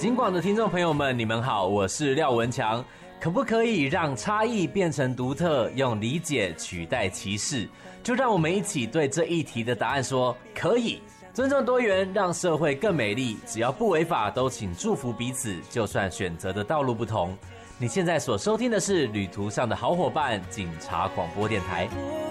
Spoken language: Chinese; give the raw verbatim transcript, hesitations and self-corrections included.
警广的听众朋友们，你们好，我是廖文强。可不可以让差异变成独特，用理解取代歧视？就让我们一起对这一题的答案说可以。尊重多元，让社会更美丽，只要不违法，都请祝福彼此，就算选择的道路不同。你现在所收听的是旅途上的好伙伴警察广播电台。